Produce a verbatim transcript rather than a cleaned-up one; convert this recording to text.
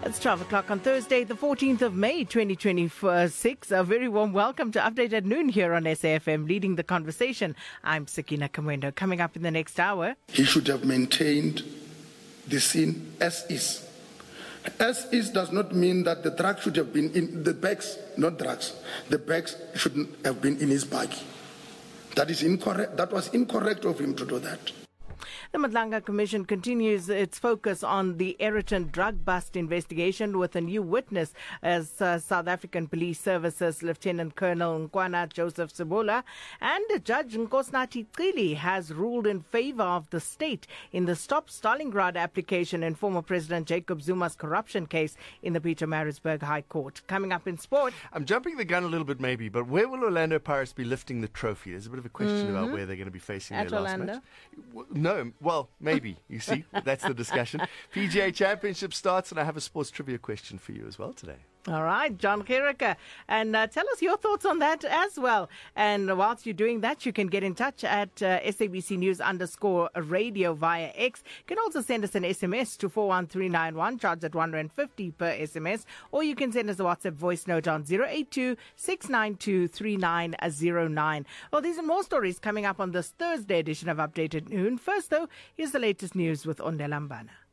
It's twelve o'clock on Thursday, the fourteenth of May, twenty twenty-six. A very warm welcome to Update at Noon here on S A F M. Leading the conversation, I'm Sakina Kamwendo. Coming up in the next hour. He should have maintained the scene as is. As is does not mean that the drugs should have been in the bags, not drugs. The bags shouldn't have been in his bag. That is incorrect. That was incorrect of him to do that. The Madlanga Commission continues its focus on the Aeroton drug bust investigation with a new witness as uh, South African Police Services Lieutenant Colonel Nkwana Joseph Sibola, and Judge Nkosinathi Cili has ruled in favor of the state in the Stop Stalingrad application in former President Jacob Zuma's corruption case in the Pietermaritzburg High Court. Coming up in sport. I'm jumping the gun a little bit maybe, but where will Orlando Pirates be lifting the trophy? There's a bit of a question mm-hmm. about where they're going to be facing At their Orlando? last match. No, well, maybe. You see, that's the discussion. P G A Championship starts, and I have a sports trivia question for you as well today. All right, John Gericke. And uh, tell us your thoughts on that as well. And whilst you're doing that, you can get in touch at uh, S A B C News underscore radio via X. You can also send us an S M S to four one three nine one, charged at one rand fifty per S M S. Or you can send us a WhatsApp voice note on zero eight two, six nine two, three nine zero nine. Well, these and more stories coming up on this Thursday edition of Updated Noon. First, though, here's the latest news with Ondela Mbana.